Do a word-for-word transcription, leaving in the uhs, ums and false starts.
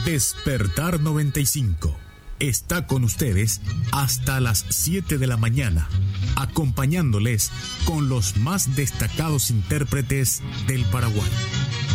Despertar noventa y cinco. Está con ustedes hasta las siete de la mañana, acompañándoles con los más destacados intérpretes del Paraguay.